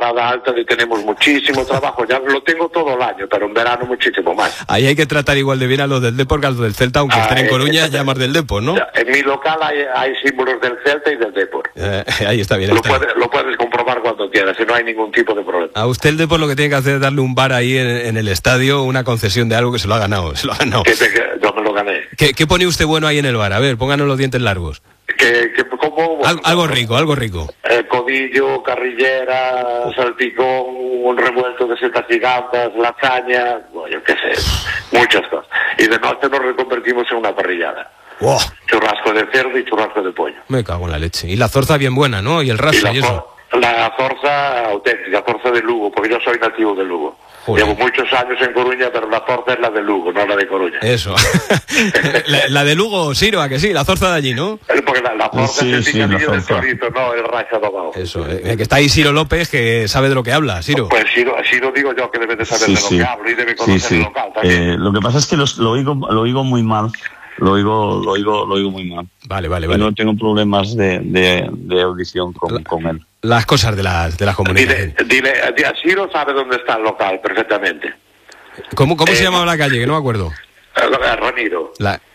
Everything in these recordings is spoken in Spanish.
temporada alta y tenemos muchísimo trabajo. Ya lo tengo todo el año, pero en verano muchísimo más. Ahí hay que tratar igual de bien a los del Depor que a los del Celta, aunque estén en Coruña, ya más del Depor, ¿no? En mi local hay símbolos del Celta y del Depor. Ahí está bien. Lo puedes comprobar cuando quieras, y no hay ningún tipo de problema. A usted el Depor lo que tiene que hacer es darle un bar ahí en el estadio, una concesión de algo que se lo ha ganado. Yo me lo gané. ¿Qué pone usted bueno ahí en el bar? A ver, pónganos los dientes largos. Algo rico. Codillo, carrillera, salpicón, un revuelto de setas gigantes, lasaña, yo qué sé, muchas cosas. Y de noche nos reconvertimos en una parrillada. ¡Wow! Churrasco de cerdo y churrasco de pollo. Me cago en la leche. Y la zorza bien buena, ¿no? Y el raso y eso. La zorza auténtica, zorza de Lugo, porque yo soy nativo de Lugo. Joder. Llevo muchos años en Coruña, pero la zorza es la de Lugo, no la de Coruña. Eso. la de Lugo, Siro, ¿a que sí? La zorza de allí, ¿no? Porque la zorza es el picadillo del chorrito, no el racha domado. Eso, que está ahí Siro López, que sabe de lo que habla, Siro. Pues Siro digo yo que debe de saber de lo que hablo y debe conocer el local también. Lo que pasa es que lo oigo muy mal. Lo oigo muy mal. Vale. No tengo problemas de audición con él. Las cosas de las comunicaciones. Dile, Siro sabe dónde está el local perfectamente. ¿Cómo se llamaba la calle? Que no me acuerdo. Ramiro.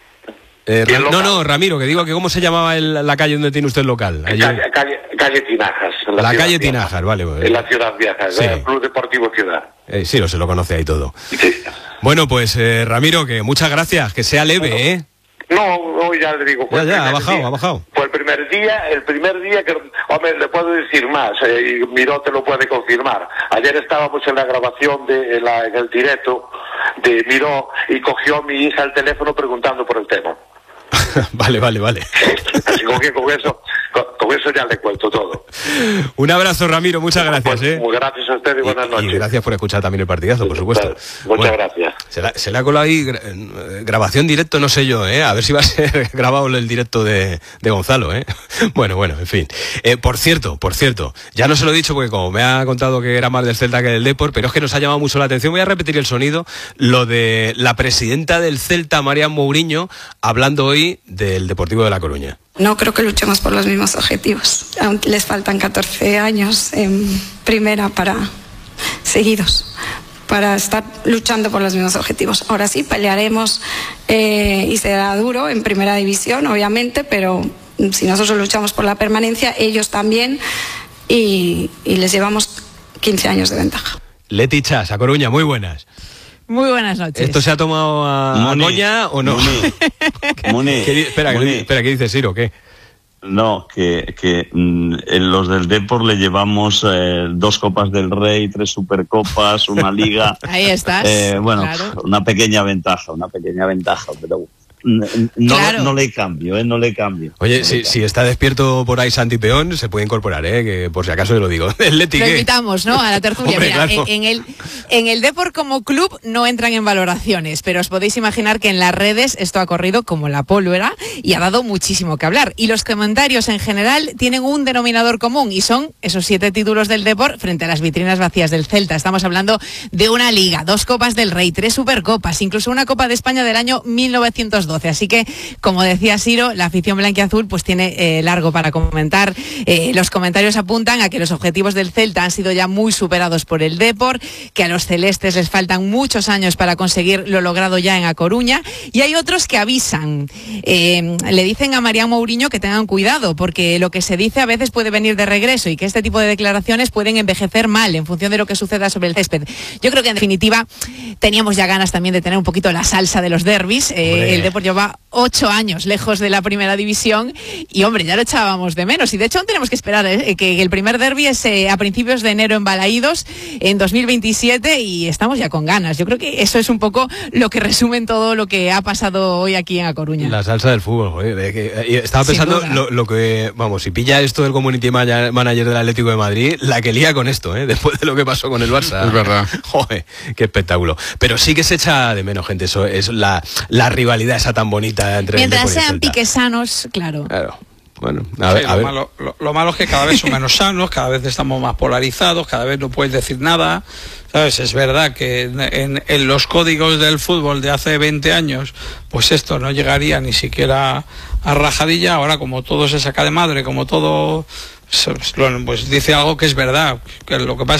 No, Ramiro, que digo que cómo se llamaba la calle donde tiene usted el local. Calle Tinajas. La calle Tinajas, vale. En la Ciudad Vieja, sí. El Club Deportivo Ciudad. Sí, se lo conoce ahí todo. Sí. Bueno, pues Ramiro, que muchas gracias, que sea leve, ¿eh? No, ya le digo. Ya, ha bajado. Fue el primer día que, hombre, le puedo decir más, y Miró te lo puede confirmar. Ayer estábamos en la grabación en el directo de Miró y cogió a mi hija el teléfono preguntando por el tema. Vale. Así que con eso ya le cuento todo. Un abrazo, Ramiro, muchas gracias. Muy gracias a usted y buenas noches. Y gracias por escuchar también el partidazo, por supuesto. Muchas gracias. Se le ha colado ahí grabación directo, no sé yo, a ver si va a ser grabado el directo de Gonzalo, Bueno, en fin. Por cierto, ya no se lo he dicho porque como me ha contado que era más del Celta que del Depor, pero es que nos ha llamado mucho la atención. Voy a repetir el sonido, lo de la presidenta del Celta, Marian Mourinho, hablando hoy del Deportivo de La Coruña. No creo que luchemos por los mismos objetivos. Aún les faltan 14 años en primera seguidos para estar luchando por los mismos objetivos. Ahora sí, pelearemos y será duro en primera división, obviamente, pero si nosotros luchamos por la permanencia, ellos también, y les llevamos 15 años de ventaja. Leti Chas, a Coruña, muy buenas. Muy buenas noches. ¿Esto se ha tomado a coña o no? Espera, ¿qué dice Siro? ¿Qué? No, que en los del Depor le llevamos 2 Copas del Rey, 3 Supercopas, una Liga. Ahí estás. Claro. Una pequeña ventaja, pero no le cambio. Oye, si está despierto por ahí Santi Peón, se puede incorporar, que por si acaso le lo digo. Lo invitamos, ¿no? A la tertulia. Hombre, mira, claro. En el Depor como club no entran en valoraciones, pero os podéis imaginar que en las redes esto ha corrido como la pólvora y ha dado muchísimo que hablar. Y los comentarios en general tienen un denominador común y son esos 7 títulos del Depor frente a las vitrinas vacías del Celta. Estamos hablando de una Liga, 2 Copas del Rey, 3 Supercopas, incluso una Copa de España del año 1912. Así que, como decía Siro, la afición blanquiazul pues tiene largo para comentar. Los comentarios apuntan a que los objetivos del Celta han sido ya muy superados por el Depor, que a los celestes les faltan muchos años para conseguir lo logrado ya en A Coruña, y hay otros que avisan. Le dicen a Marian Mourinho que tengan cuidado, porque lo que se dice a veces puede venir de regreso y que este tipo de declaraciones pueden envejecer mal en función de lo que suceda sobre el césped. Yo creo que en definitiva teníamos ya ganas también de tener un poquito la salsa de los derbis. El Depor lleva 8 años lejos de la primera división y, hombre, ya lo echábamos de menos. Y de hecho aún tenemos que esperar que el primer derbi es a principios de enero en Balaídos, en 2027, y estamos ya con ganas. Yo creo que eso es un poco lo que resume todo lo que ha pasado hoy aquí en A Coruña. La salsa del fútbol, estaba pensando lo que, vamos, si pilla esto del community manager del Atlético de Madrid, la que lía con esto, después de lo que pasó con el Barça. Es verdad. Joder, qué espectáculo. Pero sí que se echa de menos, gente, eso es la rivalidad esa tan bonita entre mientras el Depor y el sean Celta. piques sanos, claro. Bueno, lo malo es que cada vez son menos sanos, cada vez estamos más polarizados, cada vez no puedes decir nada, ¿sabes? Es verdad que en los códigos del fútbol de hace 20 años, pues esto no llegaría ni siquiera a rajadilla. Ahora, como todo se saca de madre, como todo, pues dice algo que es verdad, que lo que pasa